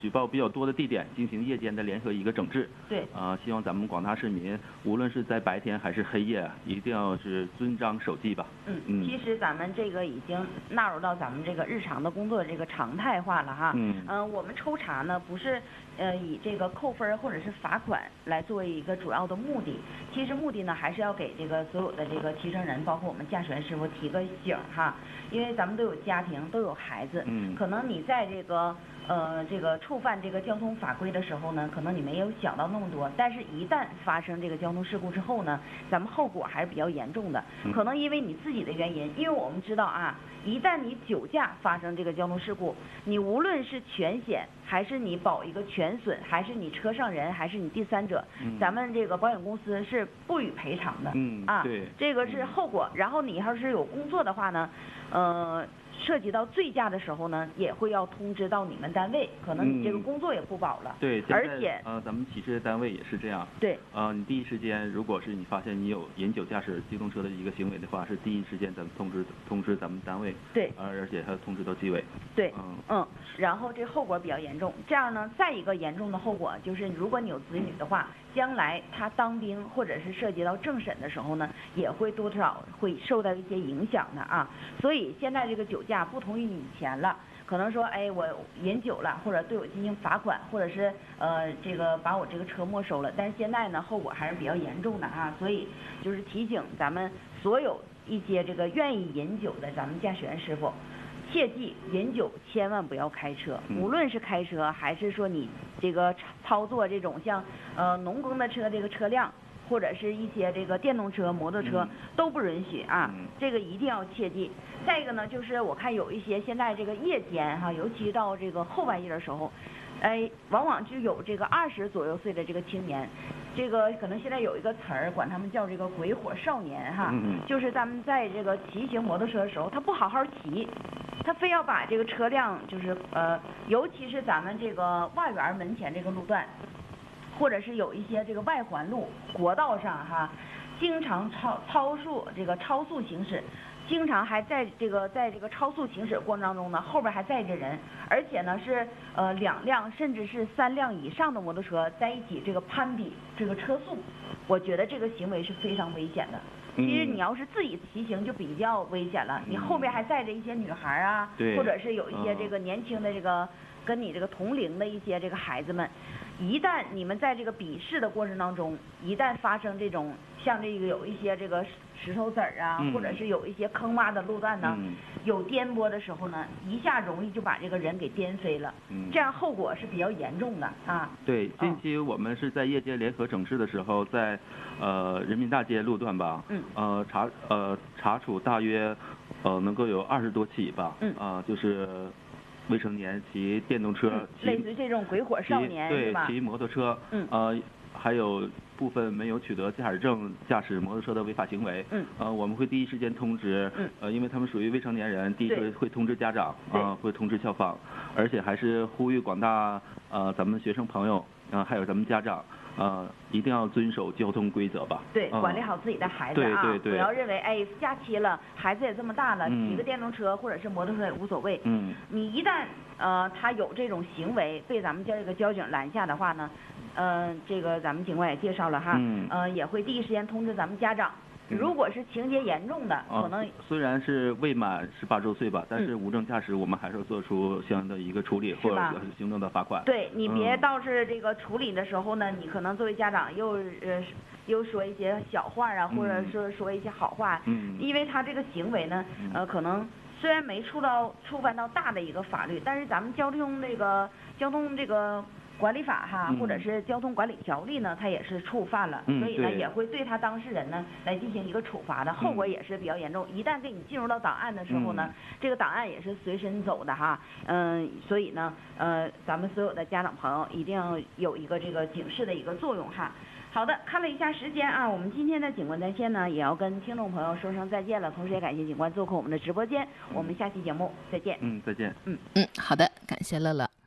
举报比较多的地点进行夜间的联合一个整治。 对。 希望咱们广大市民，无论是在白天还是黑夜，一定要是遵章守纪吧。 其实咱们这个已经纳入到咱们这个日常的工作这个常态化了哈。我们抽查呢不是以这个扣分或者是罚款来作为一个主要的目的，其实目的呢还是要给这个所有的这个提升人，包括我们驾驶员师傅提个醒哈，因为咱们都有家庭，都有孩子，可能你在这个触犯这个交通法规的时候呢，可能你没有想到那么多，但是一旦发生这个交通事故之后呢，咱们后果还是比较严重的。可能因为你自己的原因，因为我们知道啊，一旦你酒驾发生这个交通事故，你无论是全险，还是你保一个全损，还是你车上人，还是你第三者，咱们这个保险公司是不予赔偿的。 对， 这个是后果。然后你要是有工作的话呢，涉及到醉驾的时候呢，也会要通知到你们单位，可能你这个工作也不保了。 对， 而且咱们企事业单位也是这样。 对。 你第一时间，如果是你发现你有饮酒驾驶机动车的一个行为的话，是第一时间咱们通知咱们单位。 对。 而且还要通知到纪委。 对。然后这后果比较严重。这样呢，再一个严重的后果就是，如果你有子女的话，将来他当兵或者是涉及到政审的时候呢，也会多少会受到一些影响的啊。所以现在这个酒驾不同于以前了，可能说我饮酒了，或者对我进行罚款，或者是这个把我这个车没收了。但是现在呢，后果还是比较严重的啊。所以就是提醒咱们所有一些这个愿意饮酒的咱们驾驶员师傅，切记饮酒千万不要开车，无论是开车还是说你这个操作这种像农工的车这个车辆，或者是一些这个电动车、摩托车都不允许啊，这个一定要切记。再一个呢，就是我看有一些现在这个夜间哈，尤其到这个后半夜的时候，往往就有这个20左右岁的这个青年，这个可能现在有一个词儿管他们叫这个鬼火少年哈，就是咱们在这个骑行摩托车的时候，他不好好骑。他非要把这个车辆就是尤其是咱们这个万源门前这个路段，或者是有一些这个外环路国道上哈，经常超速行驶，经常还在这个超速行驶过程当中呢，后边还载着人，而且呢是2辆甚至是3辆以上的摩托车在一起这个攀比这个车速，我觉得这个行为是非常危险的。其实你要是自己骑行就比较危险了，你后边还载着一些女孩啊，或者是有一些这个年轻的这个跟你这个同龄的一些这个孩子们，一旦你们在这个比试的过程当中，一旦发生这种像这个有一些这个石头子儿啊，或者是有一些坑洼的路段呢，有颠簸的时候呢，一下容易就把这个人给颠飞了，这样后果是比较严重的啊。 对，近期我们是在夜间联合整治的时候，在人民大街路段吧，查处大约能够有20多起吧，就是未成年骑电动车， 类似于这种鬼火少年是吧？ 对，骑摩托车，还有部分没有取得驾驶证驾驶摩托车的违法行为，我们会第一时间通知，因为他们属于未成年人，第一时会通知家长，会通知校方，而且还是呼吁广大咱们学生朋友，还有咱们家长，一定要遵守交通规则吧。 对，管理好自己的孩子啊， 对， 不要认为假期了，孩子也这么大了，骑个电动车或者是摩托车也无所谓。你一旦他有这种行为被咱们这个交警拦下的话呢，这个咱们警官也介绍了哈，也会第一时间通知咱们家长。如果是情节严重的，可能虽然是未满18周岁吧，但是无证驾驶我们还是要做出相应的一个处理，或者是行政的罚款。 对，你别到是这个处理的时候呢，你可能作为家长又说一些小话啊，或者说一些好话，因为他这个行为呢，可能虽然没触犯到大的一个法律，但是咱们交通这个管理法哈，或者是交通管理条例呢，它也是触犯了，所以呢也会对他当事人呢来进行一个处罚的，后果也是比较严重。一旦给你进入到档案的时候呢，这个档案也是随身走的哈，所以呢，咱们所有的家长朋友一定要有一个这个警示的一个作用哈。好的，看了一下时间啊，我们今天的警官在线呢也要跟听众朋友说声再见了，同时也感谢警官做客我们的直播间，我们下期节目再见。 再见。 好的，感谢乐乐。